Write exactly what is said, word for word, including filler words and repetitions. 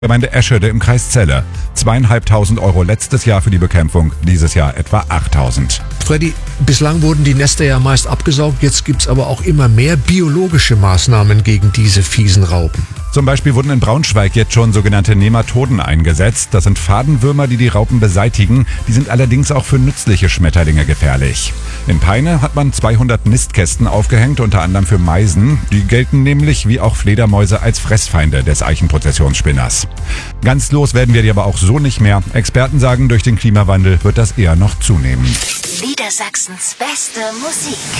Gemeinde Eschede im Kreis Celle. Zweieinhalbtausend Euro letztes Jahr für die Bekämpfung, dieses Jahr etwa achttausend. Freddy, bislang wurden die Nester ja meist abgesaugt, jetzt gibt's aber auch immer mehr biologische Maßnahmen gegen diese fiesen Raupen. Zum Beispiel wurden in Braunschweig jetzt schon sogenannte Nematoden eingesetzt. Das sind Fadenwürmer, die die Raupen beseitigen. Die sind allerdings auch für nützliche Schmetterlinge gefährlich. In Peine hat man zweihundert Nistkästen aufgehängt, unter anderem für Meisen. Die gelten nämlich wie auch Fledermäuse als Fressfeinde des Eichenprozessionsspinners. Ganz los werden wir die aber auch so nicht mehr. Experten sagen, durch den Klimawandel wird das eher noch zunehmen. Niedersachsens beste Musik.